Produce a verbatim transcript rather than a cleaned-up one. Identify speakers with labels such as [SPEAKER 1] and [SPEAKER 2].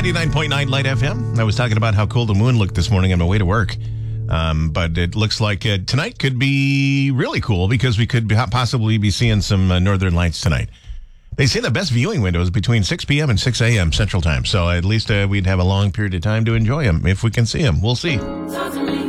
[SPEAKER 1] ninety-nine point nine Light F M. I was talking about how cool the moon looked this morning on my way to work. Um, but it looks like uh, tonight could be really cool because we could be, possibly be seeing some uh, northern lights tonight. They say the best viewing window is between six p.m. and six a.m. Central Time. So at least uh, we'd have a long period of time to enjoy them if we can see them. We'll see.